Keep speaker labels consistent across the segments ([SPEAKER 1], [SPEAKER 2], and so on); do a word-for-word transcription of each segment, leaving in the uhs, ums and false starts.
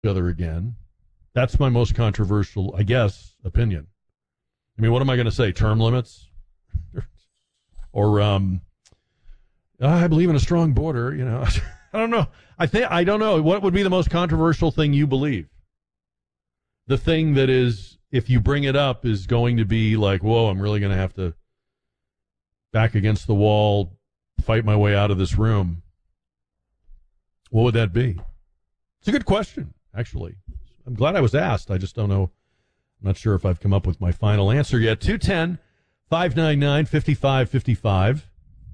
[SPEAKER 1] other again. That's my most controversial, I guess, opinion. I mean, what am I going to say? Term limits? or, um, I believe in a strong border, you know. I don't know. I think, I don't know. What would be the most controversial thing you believe? The thing that is, if you bring it up, is going to be like, whoa, I'm really going to have to back against the wall, fight my way out of this room. What would that be? It's a good question, actually. I'm glad I was asked. I just don't know. I'm not sure if I've come up with my final answer yet. two one zero, five nine nine, five five five five.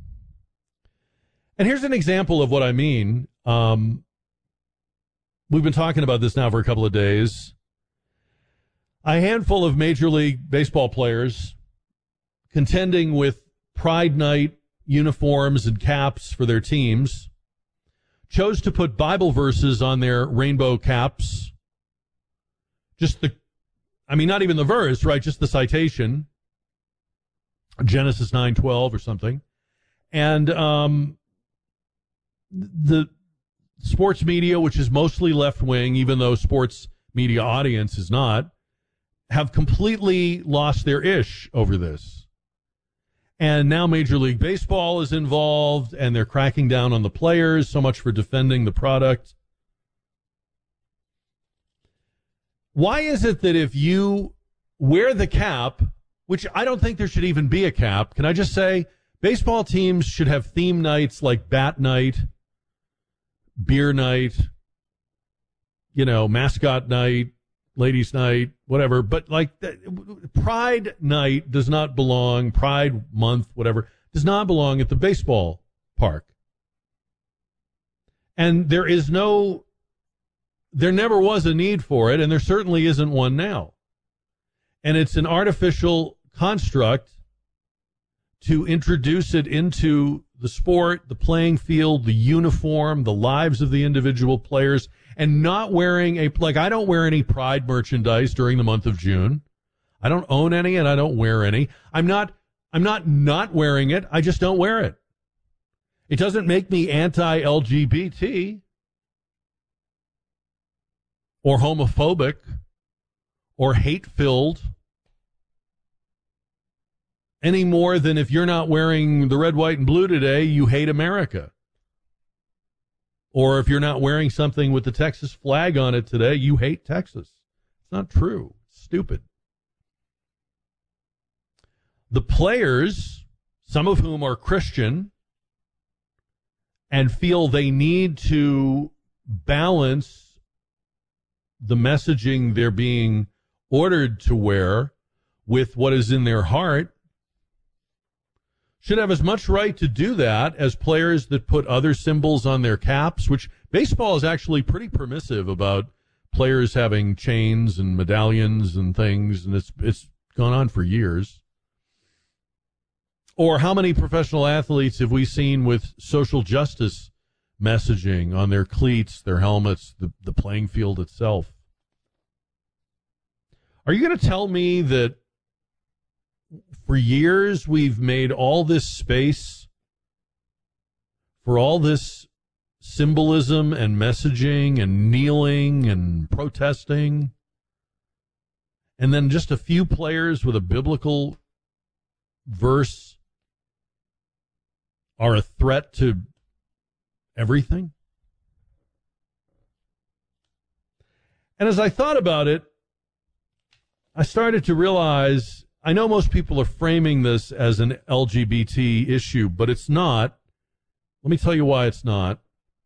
[SPEAKER 1] And here's an example of what I mean. Um, we've been talking about this now for a couple of days. A handful of Major League Baseball players contending with Pride Night uniforms and caps for their teams chose to put Bible verses on their rainbow caps. Just the, I mean, not even the verse, right? Just the citation, Genesis nine twelve or something. And um, the sports media, which is mostly left-wing, even though sports media audience is not, have completely lost their ish over this. And now Major League Baseball is involved, and they're cracking down on the players. So much for defending the product. Why is it that if you wear the cap, which I don't think there should even be a cap, can I just say baseball teams should have theme nights like Bat Night, Beer Night, you know, Mascot Night, Ladies Night, whatever. But like Pride Night does not belong, Pride Month, whatever, does not belong at the baseball park. And there is no, there never was a need for it, and there certainly isn't one now. And it's an artificial construct to introduce it into the sport, the playing field, the uniform, the lives of the individual players, and not wearing a, like I don't wear any Pride merchandise during the month of June. I don't own any and I don't wear any. I'm not, I'm not not wearing it. I just don't wear it. It doesn't make me anti-L G B T or homophobic or hate-filled any more than if you're not wearing the red, white, and blue today, you hate America. Or if you're not wearing something with the Texas flag on it today, you hate Texas. It's not true. It's stupid. The players, some of whom are Christian, and feel they need to balance the messaging they're being ordered to wear with what is in their heart, should have as much right to do that as players that put other symbols on their caps, which baseball is actually pretty permissive about players having chains and medallions and things, and it's it's gone on for years. Or how many professional athletes have we seen with social justice messaging on their cleats, their helmets, the, the playing field itself? Are you going to tell me that for years we've made all this space for all this symbolism and messaging and kneeling and protesting, and then just a few players with a biblical verse are a threat to everything? And as I thought about it, I started to realize, I know most people are framing this as an L G B T issue, but it's not. Let me tell you why it's not.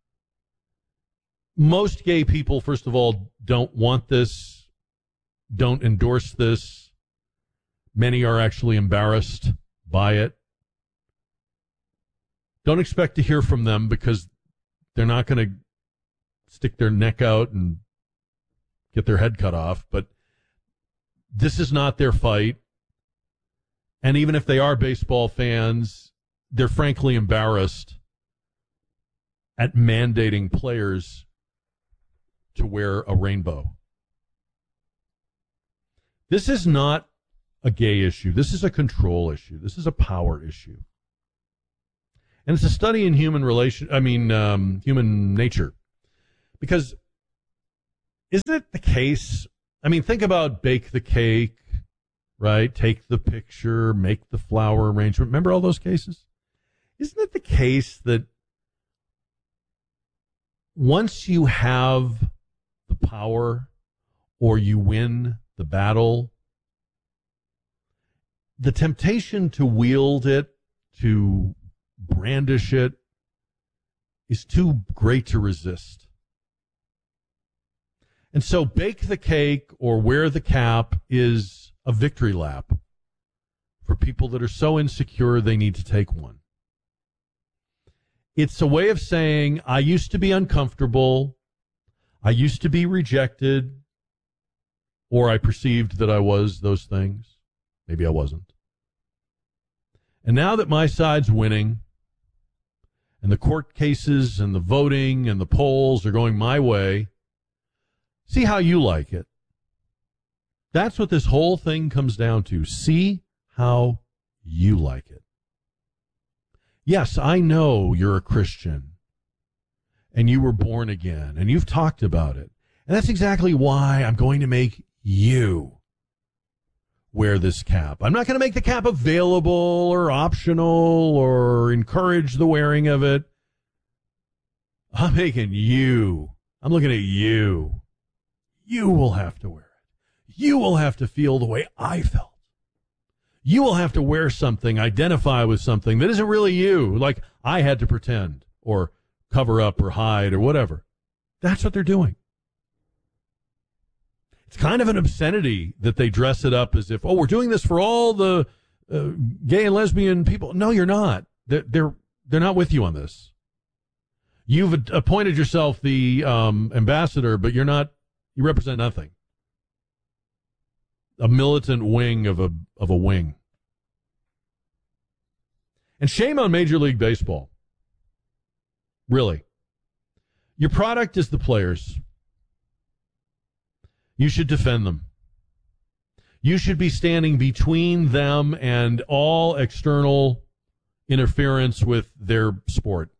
[SPEAKER 1] Most gay people, first of all, don't want this, don't endorse this. Many are actually embarrassed by it. Don't expect to hear from them because they're not going to stick their neck out and get their head cut off. But this is not their fight. And even if they are baseball fans, they're frankly embarrassed at mandating players to wear a rainbow. This is not a gay issue. This is a control issue. This is a power issue. And it's a study in human relation, I mean, um, human nature. Because isn't it the case? I mean, think about bake the cake, right? Take the picture, make the flower arrangement. Remember all those cases? Isn't it the case that once you have the power or you win the battle, the temptation to wield it, to brandish it, is too great to resist? And so bake the cake or wear the cap is a victory lap for people that are so insecure they need to take one. It's a way of saying, I used to be uncomfortable, I used to be rejected, or I perceived that I was those things. Maybe I wasn't. And now that my side's winning, and the court cases and the voting and the polls are going my way, see how you like it. That's what this whole thing comes down to. See how you like it. Yes, I know you're a Christian and you were born again and you've talked about it. And that's exactly why I'm going to make you wear this cap. I'm not going to make the cap available or optional or encourage the wearing of it. I'm making you. I'm looking at you. You will have to wear it. You will have to feel the way I felt. You will have to wear something, identify with something that isn't really you, like I had to pretend or cover up or hide or whatever. That's what they're doing. It's kind of an obscenity that they dress it up as if, oh, we're doing this for all the uh, gay and lesbian people. No, you're not. They're, they're, they're not with you on this. You've appointed yourself the um, ambassador, but you're not, you represent nothing. A militant wing of a of a wing. And shame on Major League Baseball. Really. Your product is the players. You should defend them. You should be standing between them and all external interference with their sport.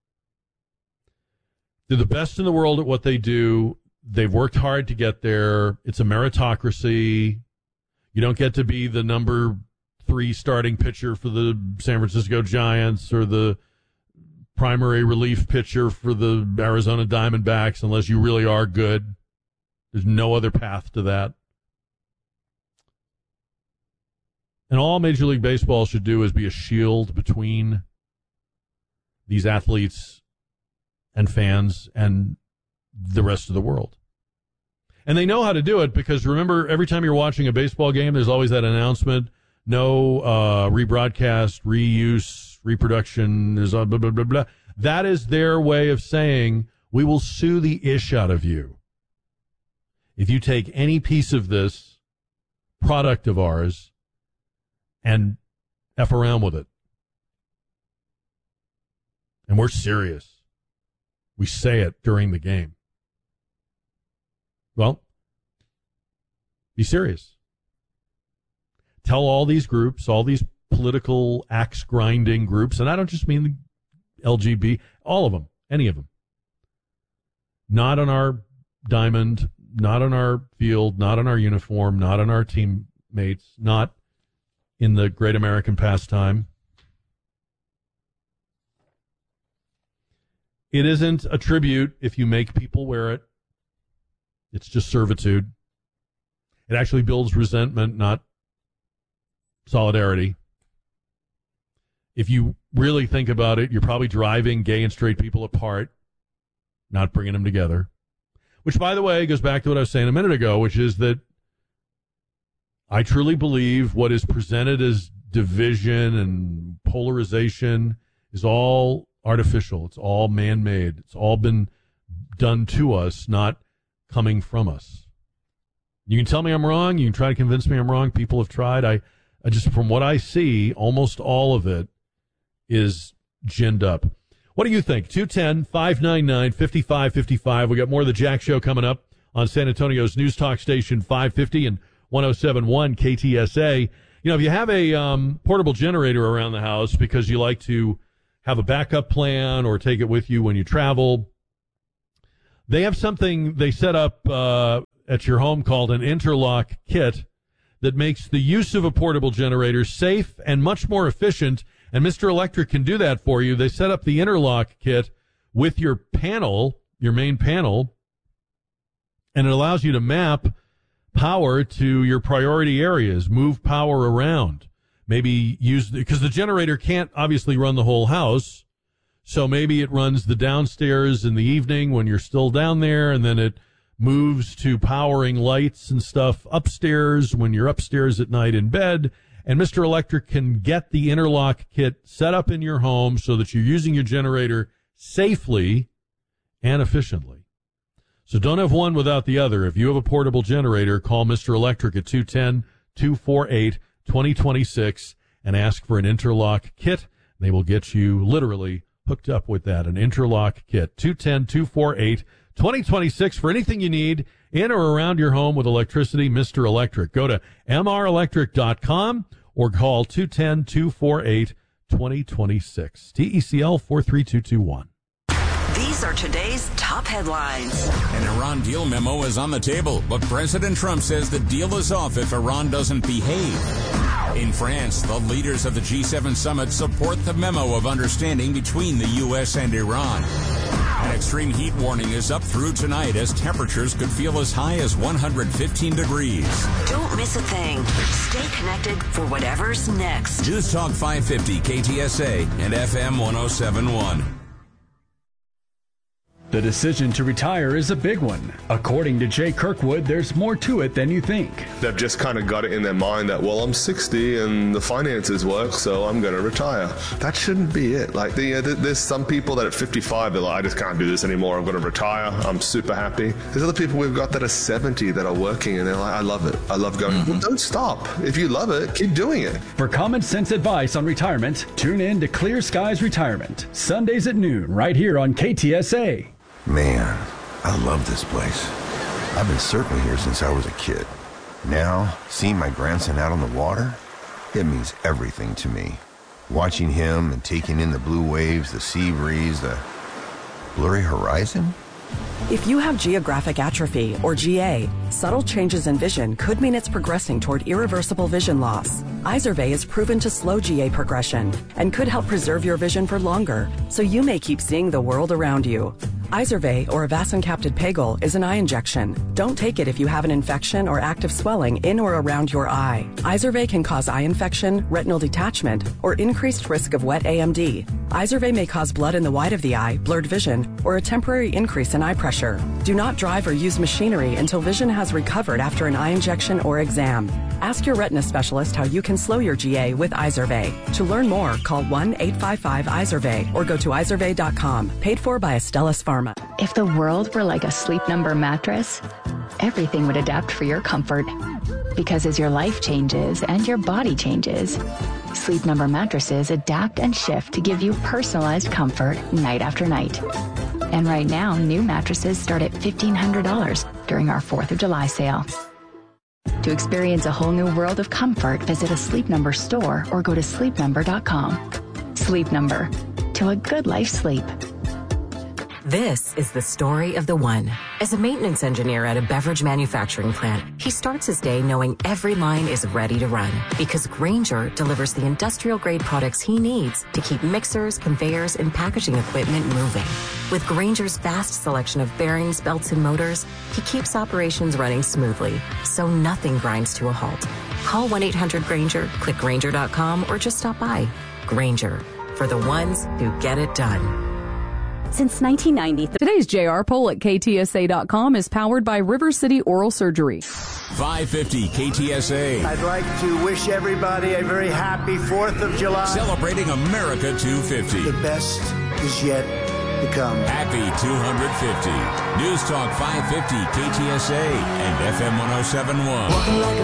[SPEAKER 1] They're the best in the world at what they do. They've worked hard to get there. It's a meritocracy. You don't get to be the number three starting pitcher for the San Francisco Giants or the primary relief pitcher for the Arizona Diamondbacks unless you really are good. There's no other path to that. And all Major League Baseball should do is be a shield between these athletes and fans and the rest of the world. And they know how to do it because, remember, every time you're watching a baseball game, there's always that announcement, no uh, rebroadcast, reuse, reproduction, is blah, blah, blah, blah, blah. That is their way of saying, we will sue the ish out of you if you take any piece of this product of ours and F around with it. And we're serious. We say it during the game. Well, be serious. Tell all these groups, all these political axe-grinding groups, and I don't just mean the L G B T, all of them, any of them. Not on our diamond, not on our field, not on our uniform, not on our teammates, not in the great American pastime. It isn't a tribute if you make people wear it. It's just servitude. It actually builds resentment, not solidarity. If you really think about it, you're probably driving gay and straight people apart, not bringing them together. Which, by the way, goes back to what I was saying a minute ago, which is that I truly believe what is presented as division and polarization is all artificial. It's all man-made. It's all been done to us, not coming from us. You can tell me I'm wrong. You can try to convince me I'm wrong. People have tried. I, I just, from what I see, almost all of it is ginned up. What do you think? two one zero, five nine nine, five five five five. We got more of the Jack Show coming up on San Antonio's News Talk Station five fifty and one oh seven point one K T S A. You know, if you have a um, portable generator around the house because you like to have a backup plan or take it with you when you travel, They have something they set up uh, at your home called an interlock kit that makes the use of a portable generator safe and much more efficient. And Mister Electric can do that for you. They set up the interlock kit with your panel, your main panel, and it allows you to map power to your priority areas, move power around, maybe use, because the generator can't obviously run the whole house. So maybe it runs the downstairs in the evening when you're still down there, and then it moves to powering lights and stuff upstairs when you're upstairs at night in bed. And Mister Electric can get the interlock kit set up in your home so that you're using your generator safely and efficiently. So don't have one without the other. If you have a portable generator, call Mister Electric at two one zero, two four eight, two zero two six and ask for an interlock kit. They will get you literally hooked up with that, an interlock kit. two one zero, two four eight, two zero two six for anything you need in or around your home with electricity. Mister Electric. Go to m r electric dot com or call two one zero, two four eight, two zero two six. T E C L four three two two one.
[SPEAKER 2] These are today's top headlines.
[SPEAKER 3] An Iran deal memo is on the table, but President Trump says the deal is off if Iran doesn't behave. In France, the leaders of the G seven summit support the memo of understanding between the U S and Iran. An extreme heat warning is up through tonight as temperatures could feel as high as one hundred fifteen degrees.
[SPEAKER 2] Don't miss a thing. Stay connected for whatever's next.
[SPEAKER 3] News Talk five fifty K T S A and F M one oh seven point one.
[SPEAKER 4] The decision to retire is a big one. According to Jay Kirkwood, there's more to it than you think.
[SPEAKER 5] They've just kind of got it in their mind that, well, I'm sixty and the finances work, so I'm going to retire. That shouldn't be it. Like, the, uh, there's some people that at fifty-five, they're like, I just can't do this anymore. I'm going to retire. I'm super happy. There's other people we've got that are seventy that are working and they're like, I love it. I love going. Mm-hmm. Well, don't stop. If you love it, keep doing it.
[SPEAKER 4] For common sense advice on retirement, tune in to Clear Skies Retirement, Sundays at noon, right here on K T S A.
[SPEAKER 6] Man, I love this place. I've been surfing here since I was a kid. Now, seeing my grandson out on the water, it means everything to me. Watching him and taking in the blue waves, the sea breeze, the blurry horizon.
[SPEAKER 7] If you have geographic atrophy, or G A, subtle changes in vision could mean it's progressing toward irreversible vision loss. Izervay is proven to slow G A progression and could help preserve your vision for longer, so you may keep seeing the world around you. Izervay, or avacincaptad pegol, is an eye injection. Don't take it if you have an infection or active swelling in or around your eye. Izervay can cause eye infection, retinal detachment, or increased risk of wet A M D. Izervay may cause blood in the white of the eye, blurred vision, or a temporary increase in eye pressure. Do not drive or use machinery until vision has recovered after an eye injection or exam. Ask your retina specialist how you can slow your G A with Izervay. To learn more, call one eight five five Izervay or go to izervay dot com. Paid for by Astellas Pharma.
[SPEAKER 8] If the world were like a Sleep Number mattress, everything would adapt for your comfort. Because as your life changes and your body changes, Sleep Number mattresses adapt and shift to give you personalized comfort night after night. And right now, new mattresses start at fifteen hundred dollars during our fourth of July sale. To experience a whole new world of comfort, visit a Sleep Number store or go to sleep number dot com. Sleep Number. To a good life sleep.
[SPEAKER 9] This is the story of the one. As a maintenance engineer at a beverage manufacturing plant, he starts his day knowing every line is ready to run because Grainger delivers the industrial-grade products he needs to keep mixers, conveyors, and packaging equipment moving. With Grainger's vast selection of bearings, belts, and motors, he keeps operations running smoothly, so nothing grinds to a halt. Call one eight hundred Grainger, click Grainger dot com, or just stop by. Grainger, for the ones who get it done.
[SPEAKER 10] Since nineteen ninety. Today's J R poll at K T S A dot com is powered by River City Oral Surgery.
[SPEAKER 3] five fifty K T S A.
[SPEAKER 11] I'd like to wish everybody a very happy fourth of July.
[SPEAKER 3] Celebrating America two fifty.
[SPEAKER 11] The best is yet to come.
[SPEAKER 3] Happy two hundred fifty. News Talk five fifty K T S A and F M one oh seven point one.